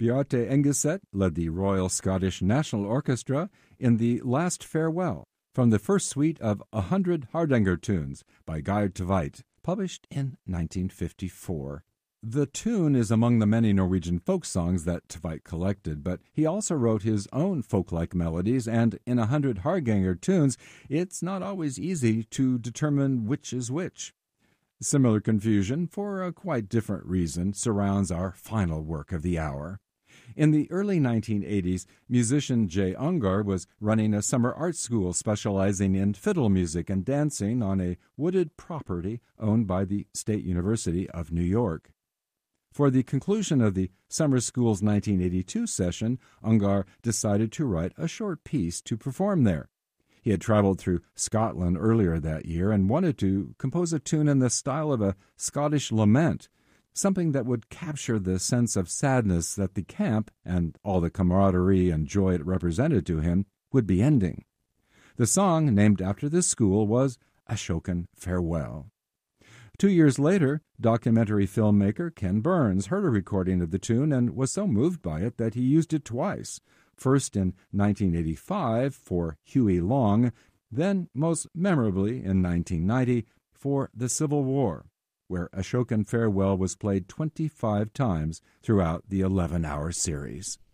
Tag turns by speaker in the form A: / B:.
A: Beate Engeset led the Royal Scottish National Orchestra in the Last Farewell from the first suite of 100 Hardanger tunes by Geir Tveit, published in 1954. The tune is among the many Norwegian folk songs that Tveit collected, but he also wrote his own folk-like melodies, and in 100 Hardanger tunes, it's not always easy to determine which is which. Similar confusion, for a quite different reason, surrounds our final work of the hour. In the early 1980s, musician Jay Ungar was running a summer art school specializing in fiddle music and dancing on a wooded property owned by the State University of New York. For the conclusion of the summer school's 1982 session, Ungar decided to write a short piece to perform there. He had traveled through Scotland earlier that year and wanted to compose a tune in the style of a Scottish lament, something that would capture the sense of sadness that the camp, and all the camaraderie and joy it represented to him, would be ending. The song, named after the school, was Ashokan Farewell. 2 years later, documentary filmmaker Ken Burns heard a recording of the tune and was so moved by it that he used it twice, first in 1985 for Huey Long, then most memorably in 1990 for the Civil War, where Ashokan Farewell was played 25 times throughout the 11-hour series.